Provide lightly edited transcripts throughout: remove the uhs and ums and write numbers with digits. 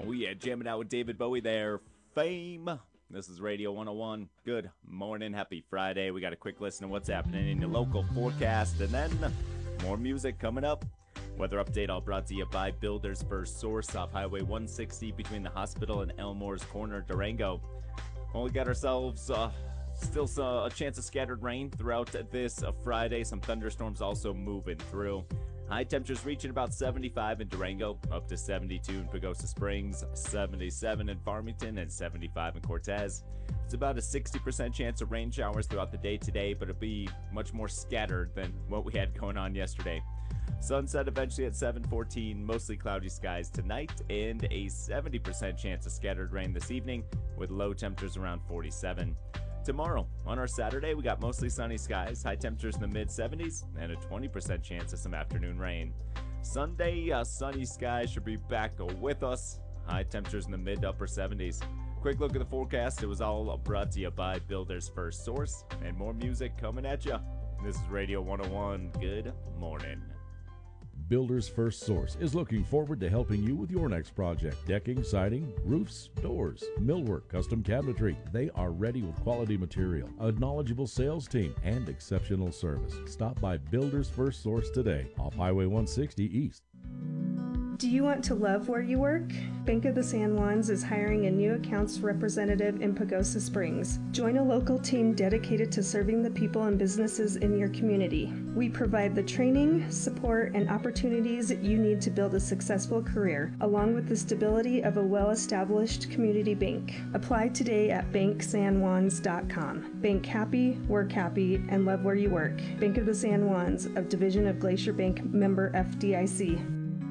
Oh, yeah, jamming out with David Bowie there. Fame. This is Radio 101. Good morning. Happy Friday. We got a quick listen to what's happening in your local forecast, and then more music coming up. Weather update all brought to you by Builders First Source off Highway 160 between the hospital and Elmore's Corner, Durango. Well, we got ourselves still a chance of scattered rain throughout this Friday. Some thunderstorms also moving through. High temperatures reaching about 75 in Durango, up to 72 in Pagosa Springs, 77 in Farmington, and 75 in Cortez. It's about a 60% chance of rain showers throughout the day today, but it'll be much more scattered than what we had going on yesterday. Sunset eventually at 7:14, mostly cloudy skies tonight, and a 70% chance of scattered rain this evening, with low temperatures around 47. Tomorrow, on our Saturday, we got mostly sunny skies, high temperatures in the mid-70s, and a 20% chance of some afternoon rain. Sunday, sunny skies should be back with us, high temperatures in the mid-to-upper 70s. Quick look at the forecast. It was all brought to you by Builders First Source, and more music coming at you. This is Radio 101. Good morning. Builders First Source is looking forward to helping you with your next project. Decking, siding, roofs, doors, millwork, custom cabinetry. They are ready with quality material, a knowledgeable sales team, and exceptional service. Stop by Builders First Source today off Highway 160 East. Do you want to love where you work? Bank of the San Juans is hiring a new accounts representative in Pagosa Springs. Join a local team dedicated to serving the people and businesses in your community. We provide the training, support, and opportunities you need to build a successful career, along with the stability of a well-established community bank. Apply today at banksanjuans.com. Bank happy, work happy, and love where you work. Bank of the San Juans, a division of Glacier Bank, member FDIC.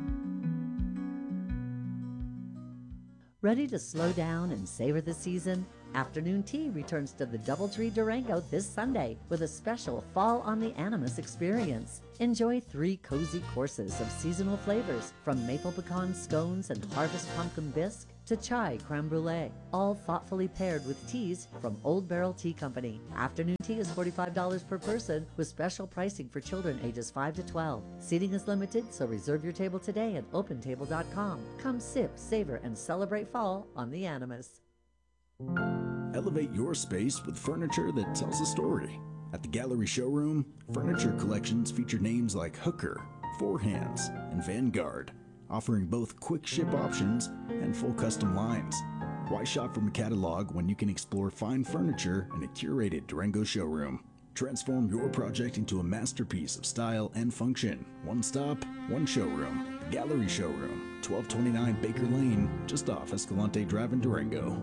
Ready to slow down and savor the season? Afternoon Tea returns to the Doubletree Durango this Sunday with a special Fall on the Animus experience. Enjoy 3 cozy courses of seasonal flavors from maple pecan scones and harvest pumpkin bisque to chai creme brulee, all thoughtfully paired with teas from Old Barrel Tea Company. Afternoon Tea is $45 per person with special pricing for children ages 5 to 12. Seating is limited, so reserve your table today at opentable.com. Come sip, savor, and celebrate fall on the Animus. Elevate your space with furniture that tells a story. At the Gallery Showroom, furniture collections feature names like Hooker, Four Hands, and Vanguard, offering both quick ship options and full custom lines. Why shop from a catalog when you can explore fine furniture in a curated Durango showroom? Transform your project into a masterpiece of style and function. One stop, one showroom. The Gallery Showroom, 1229 Baker Lane, just off Escalante Drive in Durango.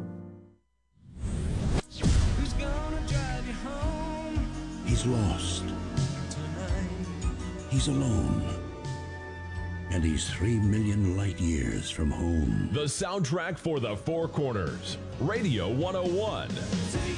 Who's gonna drive you home? He's lost. Tonight. He's alone. And he's 3 million light years from home. The soundtrack for the Four Corners. Radio 101.